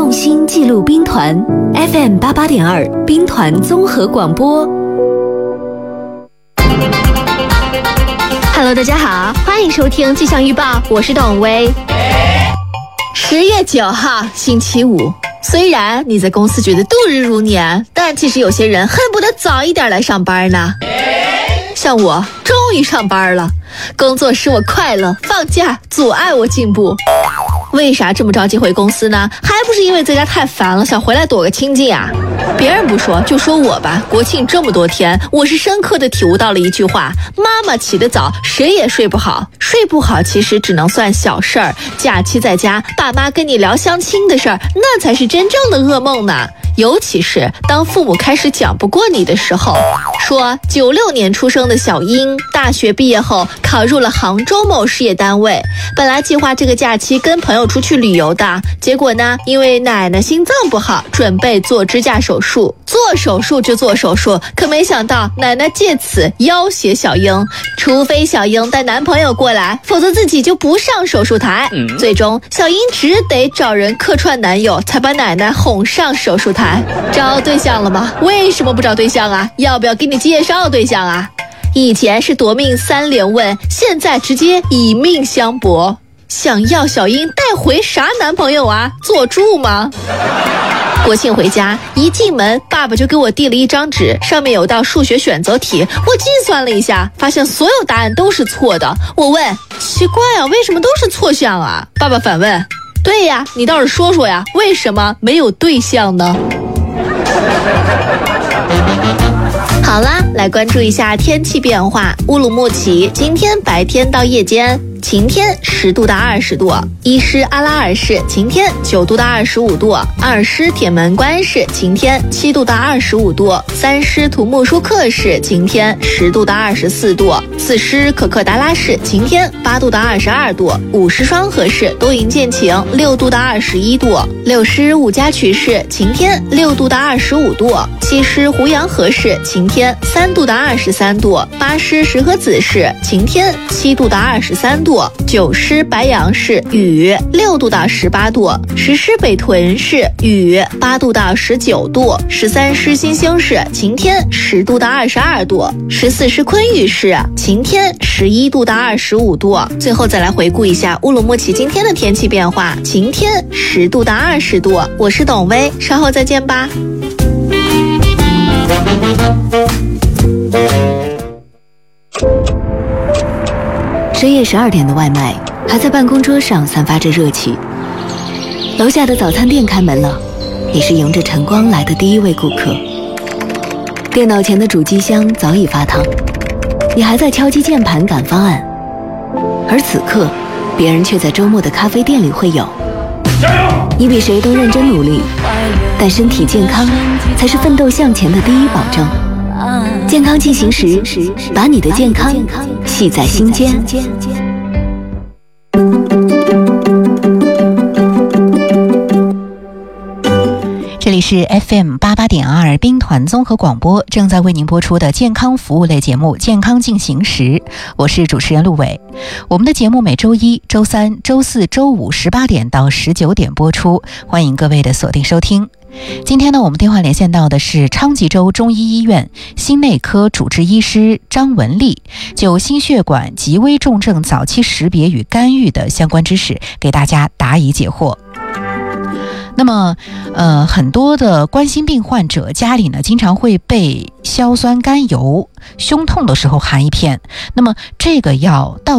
用心记录兵团 FM88.2 兵团综合广播。 Hello， 大家好，欢迎收听气象预报，我是董薇。10月9号，星期五。虽然你在公司觉得度日如年，但其实有些人恨不得早一点来上班呢。像我，终于上班了，工作使我快乐，放假阻碍我进步。为啥这么着急回公司呢？还不是因为在家太烦了，想回来躲个清静啊。别人不说，就说我吧，国庆这么多天，我是深刻的体悟到了一句话：妈妈起得早，谁也睡不好。睡不好其实只能算小事儿，假期在家，爸妈跟你聊相亲的事儿，那才是真正的噩梦呢。尤其是当父母开始讲不过你的时候。说96年出生的小英，大学毕业后考入了杭州某事业单位，本来计划这个假期跟朋友出去旅游的，结果呢，因为奶奶心脏不好，准备做支架手术。做手术就做手术，可没想到奶奶借此要挟小英，除非小英带男朋友过来，否则自己就不上手术台。最终小英只得找人客串男友，才把奶奶哄上手术台。找对象了吗？为什么不找对象啊？要不要给你介绍对象啊？以前是夺命3连问，现在直接以命相搏。想要小英带回啥男朋友啊？做猪吗？国庆回家，一进门，爸爸就给我递了一张纸，上面有道数学选择题。我计算了一下，发现所有答案都是错的。我问，奇怪啊，为什么都是错项啊？爸爸反问，对呀，你倒是说说呀，为什么没有对象呢？好啦，来关注一下天气变化。乌鲁木齐今天白天到夜间晴天，10度到20度；伊施阿拉尔市晴天，9度到25度；二施铁门关市晴天，7度到25度；三施土木舒克市晴天，10度到24度；四施可可达拉市晴天，8度到22度；五施双河市多云见晴，6度到21度；六施五家渠市晴天，6度到25度；七施胡杨河市晴天，3度到23度；八施石河子市晴天，7度到23度；九施白杨市雨，6度到18度；十施北屯市雨，8度到19度；13施新兴市晴天，10度到22度；14施昆玉市晴天，11度到25度。最后再来回顾一下乌鲁木齐今天的天气变化：晴天，10度到20度。我是董薇，稍后再见吧。 深夜12点的外卖还在办公桌上散发着热气，楼下的早餐店开门了，你是迎着晨光来的第一位顾客。电脑前的主机箱早已发烫，你还在敲击键盘赶方案，而此刻别人却在周末的咖啡店里会友。你比谁都认真努力，但身体健康才是奋斗向前的第一保证。健康进行时，把你的健康系在心间。 这里是 FM88.2 兵团综合广播，正在为您播出的健康服务类节目《健康进行时》，我是主持人陆伟。我们的节目每周一、周三、周四、周五18点到19点播出，欢迎各位的锁定收听。今天呢，我们电话连线到的是昌吉州中医医院心内科主治医师张文丽，就心血管极危重症早期识别与干预的相关知识给大家答疑解惑。那么很多的冠心病患者家里呢经常会备硝酸甘油，胸痛的时候含一片，那么这个药到